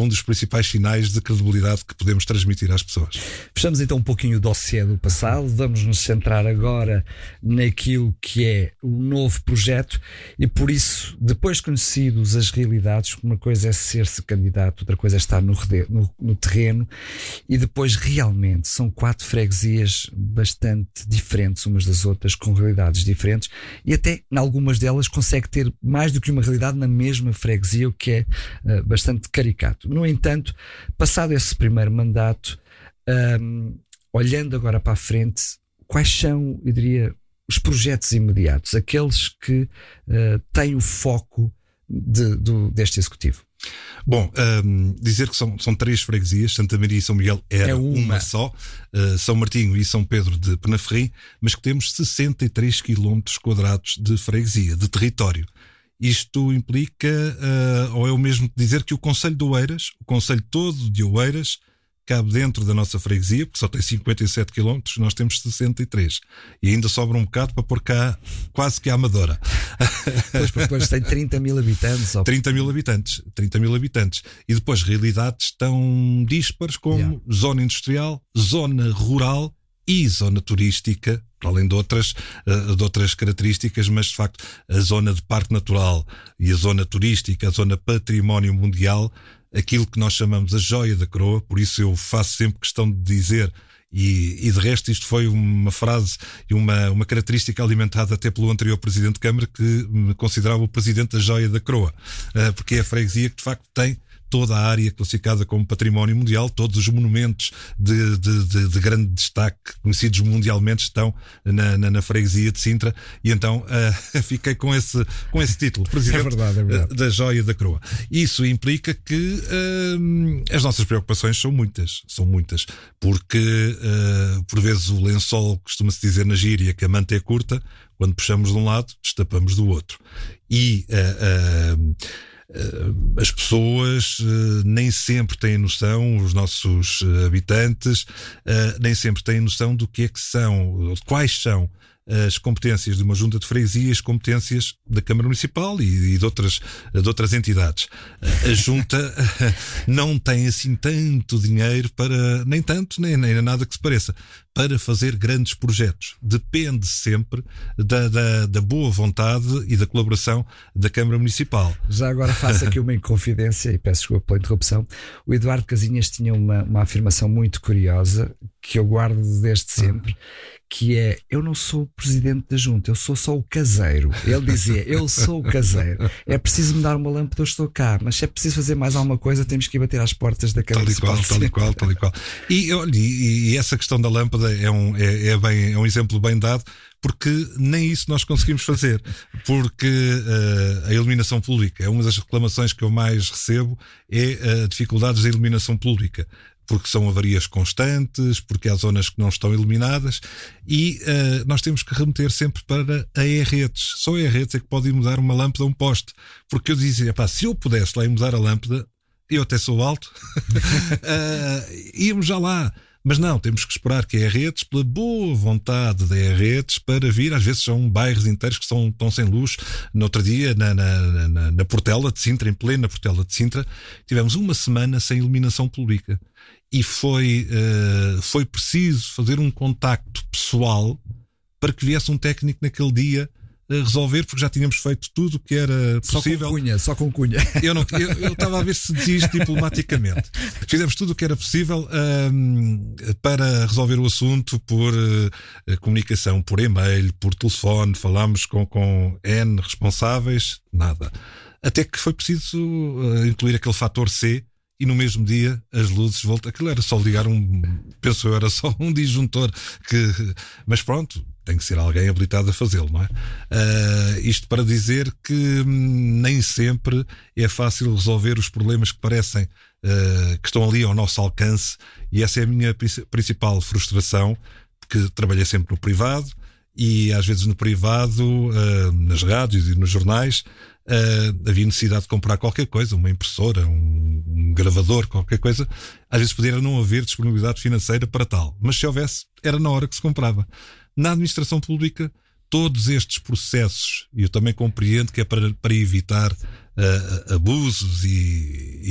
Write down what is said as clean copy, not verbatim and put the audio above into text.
um dos principais sinais de credibilidade que podemos transmitir às pessoas. Fechamos então um pouquinho o dossiê do passado, vamos nos centrar agora naquilo que é o novo projeto e por isso, depois de conhecidos as realidades, uma coisa é ser-se candidato, outra coisa é estar no terreno, e depois realmente são 4 freguesias bastante diferentes umas das outras, com realidades diferentes, e até em algumas delas consegue ter mais do que uma realidade na mesma freguesia, o que é bastante caricato. No entanto, passado esse primeiro mandato, olhando agora para a frente, quais são, eu diria, os projetos imediatos, aqueles que têm o foco deste Executivo? Bom, dizer que são 3 freguesias, Santa Maria e São Miguel era uma só, São Martinho e São Pedro de Penaferrim, mas que temos 63 km² de freguesia, de território. Isto implica, ou é o mesmo que dizer que o concelho de Oeiras, o concelho todo de Oeiras, cabe dentro da nossa freguesia, porque só tem 57 km, nós temos 63. E ainda sobra um bocado para pôr cá quase que a Amadora. Pois, porque depois tem 30 mil habitantes. 30 mil habitantes. E depois realidades tão díspares como zona industrial, zona rural e zona turística, para além de outras características, mas de facto a zona de parque natural e a zona turística, a zona património mundial, aquilo que nós chamamos a joia da coroa. Por isso eu faço sempre questão de dizer, e de resto isto foi uma frase e uma característica alimentada até pelo anterior Presidente de Câmara, que me considerava o Presidente da joia da coroa, porque é a freguesia que de facto tem toda a área classificada como património mundial, todos os monumentos de grande destaque, conhecidos mundialmente, estão na freguesia de Sintra, e então fiquei com esse título, Presidente é verdade. Da joia da coroa. Isso implica que as nossas preocupações são muitas, porque por vezes o lençol, costuma-se dizer na gíria que a manta é curta, quando puxamos de um lado, destapamos do outro. E as pessoas nem sempre têm noção, os nossos habitantes nem sempre têm noção do que é que são, quais são as competências de uma junta de freguesia, as competências da Câmara Municipal e de outras entidades. A junta não tem assim tanto dinheiro para, nem nada que se pareça, para fazer grandes projetos. Depende sempre da boa vontade e da colaboração da Câmara Municipal. Já agora faço aqui uma inconfidência e peço desculpa pela interrupção. O Eduardo Casinhas tinha uma afirmação muito curiosa que eu guardo desde sempre, que é: eu não sou o presidente da junta, eu sou só o caseiro. Ele dizia: eu sou o caseiro, é preciso me dar uma lâmpada, eu estou cá, mas se é preciso fazer mais alguma coisa, temos que ir bater às portas da Câmara Municipal. Tal e qual. E essa questão da lâmpada é um exemplo bem dado, porque nem isso nós conseguimos fazer, porque a iluminação pública é uma das reclamações que eu mais recebo, é dificuldades da iluminação pública, porque são avarias constantes, porque há zonas que não estão iluminadas, e nós temos que remeter sempre para a E-redes. Só a E-redes é que pode ir mudar uma lâmpada a um poste, porque eu dizia, se eu pudesse lá ir mudar a lâmpada, eu até sou alto, íamos já lá. Mas não, temos que esperar que a E-redes, pela boa vontade da E-redes, para vir. Às vezes são bairros inteiros que estão sem luz. No outro dia, na Portela de Sintra, em plena Portela de Sintra, tivemos uma semana sem iluminação pública. E foi preciso fazer um contacto pessoal para que viesse um técnico naquele dia a resolver, porque já tínhamos feito tudo o que era possível. Só com cunha. Eu estava a ver se dizia isto diplomaticamente. Fizemos tudo o que era possível para resolver o assunto por comunicação, por e-mail, por telefone. Falámos com N responsáveis, nada. Até que foi preciso incluir aquele fator C, e no mesmo dia as luzes voltam. Aquilo era só ligar era só um disjuntor mas pronto, tem que ser alguém habilitado a fazê-lo, não é? Isto para dizer que nem sempre é fácil resolver os problemas que parecem que estão ali ao nosso alcance, e essa é a minha principal frustração, porque trabalhei sempre no privado, e às vezes no privado, nas rádios e nos jornais, havia necessidade de comprar qualquer coisa, uma impressora, um gravador, qualquer coisa. Às vezes podia não haver disponibilidade financeira para tal, mas se houvesse, era na hora que se comprava. Na administração pública, todos estes processos, e eu também compreendo que é para evitar abusos e